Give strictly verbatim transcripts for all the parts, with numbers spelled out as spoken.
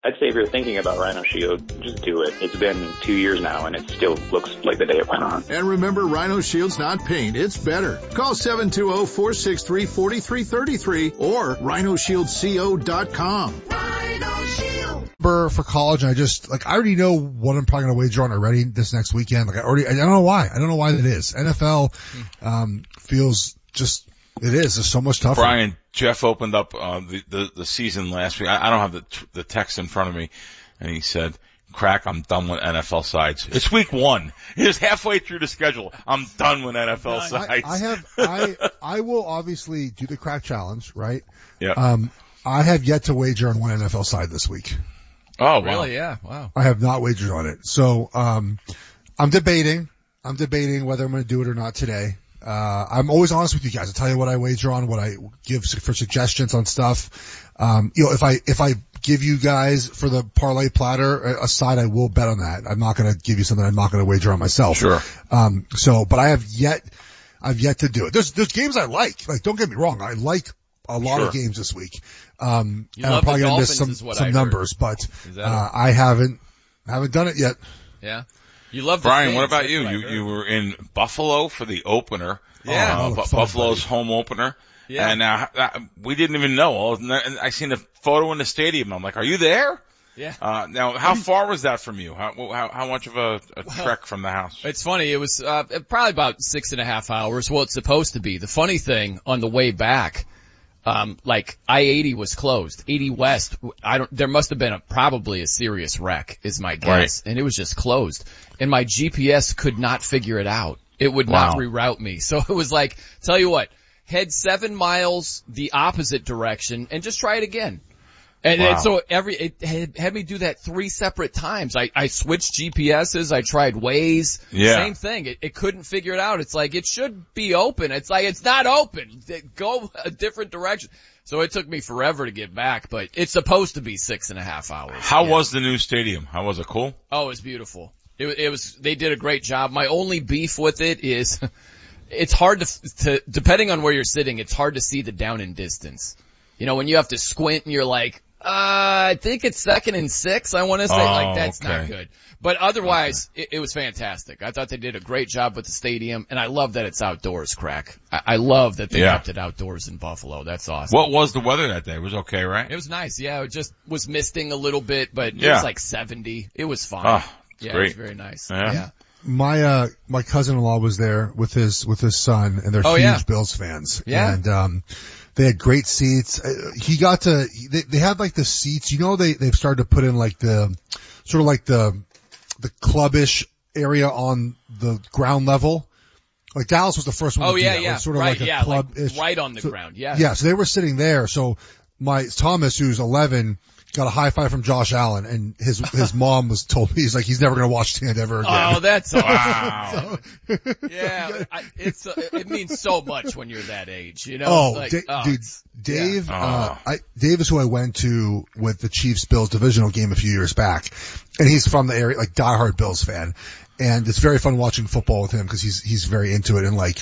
I'd say if you're thinking about Rhino Shield, just do it. It's been two years now, and it still looks like the day it went on. And remember, Rhino Shield's not paint, it's better. Call seven two zero, four six three, four three three three or rhino shield co dot com. Rhino Shield. For college, I just, like, I already know what I'm probably going to wager on already this next weekend. Like, I already, I don't know why. I don't know why that is. N F L, um, feels just, it is. It's so much tougher. Brian, Jeff opened up uh, the, the the season last week. I, I don't have the the text in front of me, and he said, "Crack, I'm done with N F L sides. It's week one. It's halfway through the schedule. I'm done with N F L sides." I, I have, I, I will obviously do the crack challenge, right? Yeah. Um, I have yet to wager on one N F L side this week. Oh, wow. Really? Yeah. Wow. I have not wagered on it. So, um, I'm debating. I'm debating whether I'm going to do it or not today. Uh, I'm always honest with you guys. I tell you what I wager on, what I give for suggestions on stuff. Um, you know, if I, if I give you guys for the parlay platter a side, I will bet on that. I'm not going to give you something I'm not going to wager on myself. Sure. Um, so, but I have yet, I've yet to do it. There's, there's games I like. Like, don't get me wrong. I like a lot Sure. of games this week. Um, You and love I'm probably the going to miss Dolphins some, is what some I numbers, heard. but, Is that uh, I haven't, haven't done it yet. Yeah. You love the Brian, Saints, what about that's you? what I You heard. you were in Buffalo for the opener. Yeah. Uh, Oh, Bu- fun, Buffalo's buddy. home opener. Yeah. And uh, uh, we didn't even know. And I seen a photo in the stadium. I'm like, "Are you there?" Yeah. Uh, now, how far was that from you? How how, how much of a, a trek from the house? It's funny. It was uh, probably about six and a half hours. Well, it's supposed to be. The funny thing on the way back, um, like I eighty was closed. eighty West, I don't. There must have been a, probably a serious wreck, is my guess, Right. and it was just closed. And my G P S could not figure it out. It would Wow. not reroute me. So it was like, tell you what, head seven miles the opposite direction and just try it again. And, Wow. and so every, it had, had me do that three separate times. I, I switched G P S's, I tried Waze. Yeah. Same thing. It, it couldn't figure it out. It's like, it should be open. It's like, it's not open. Go a different direction. So it took me forever to get back, but it's supposed to be six and a half hours. How Yeah. was the new stadium? How was it? Cool? Oh, it was beautiful. It, it was, they did a great job. My only beef with it is, it's hard to, to, depending on where you're sitting, it's hard to see the down and distance. You know, when you have to squint and you're like, uh, I think it's second and six, I want to say, Oh, like, that's okay. not good. But otherwise, it, it was fantastic. I thought they did a great job with the stadium, and I love that it's outdoors, Crack. I, I love that they Yeah. kept it outdoors in Buffalo. That's awesome. What was the weather that day? It was okay, right? It was nice, yeah. It just was misting a little bit, but it Yeah. was like seventy. It was fine. Oh, it's yeah, great. it was very nice. Yeah. yeah. My, uh, my cousin-in-law was there with his, with his son, and they're Oh, huge yeah. Bills fans. Yeah. And, um, they had great seats. Uh, He got to, they, they had like the seats, you know, they, they've started to put in like the, sort of like the, the clubbish area on the ground level. Like Dallas was the first one Oh to do yeah, that. yeah. Like sort of right, like a yeah, like club-ish. right on the So- ground. Yeah. Yeah, so they were sitting there. So my Thomas, who's eleven, got a high five from Josh Allen, and his his mom was told me he's like he's never gonna watch Stand ever again. Oh, that's awesome. Wow. Yeah, I, it's uh, it means so much when you're that age, you know. Oh, Like, Da- oh, dude, it's- Dave, yeah. uh, Oh. I, Dave is who I went to with the Chiefs Bills divisional game a few years back, and he's from the area, like diehard Bills fan, and it's very fun watching football with him because he's he's very into it, and like,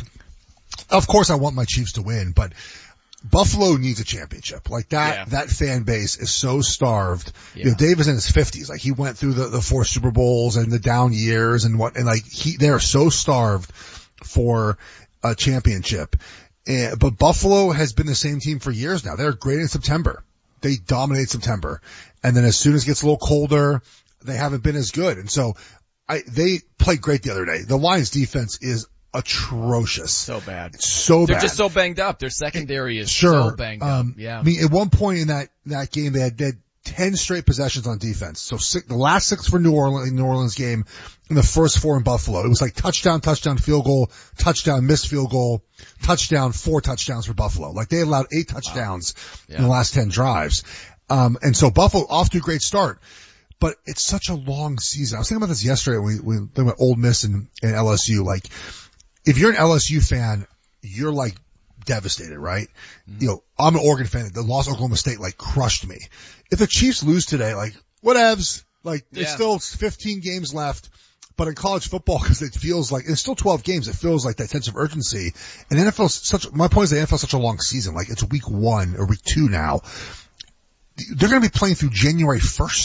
of course I want my Chiefs to win, but Buffalo needs a championship. Like that, Yeah. that fan base is so starved. You know, Yeah. Dave is in his fifties. Like he went through the, the four Super Bowls and the down years and what, and like he, they are so starved for a championship. And, but Buffalo has been the same team for years now. They're great in September. They dominate September. And then as soon as it gets a little colder, they haven't been as good. And so I, they played great the other day. The Lions defense is atrocious. so bad. It's so They're bad. just so banged up. Their secondary is Sure. so banged um, up. Yeah. I mean, at one point in that, that game, they had, they had ten straight possessions on defense. So six, the last six for New Orleans, New Orleans game, and the first four in Buffalo. It was like touchdown, touchdown, field goal, touchdown, missed field goal, touchdown, four touchdowns for Buffalo. Like they allowed eight touchdowns Yeah. in the last ten drives. Um, and so Buffalo off to a great start. But it's such a long season. I was thinking about this yesterday when we, we talking about Ole Miss and, and L S U. Like, if you're an L S U fan, you're like devastated, right? Mm-hmm. You know, I'm an Oregon fan. The loss of Oklahoma State like crushed me. If the Chiefs lose today, like whatevs, like Yeah. it's still fifteen games left. But in college football, because it feels like it's still twelve games, it feels like that sense of urgency. And N F L such. My point is, the N F L is such a long season. Like it's week one or week two now. They're going to be playing through January first.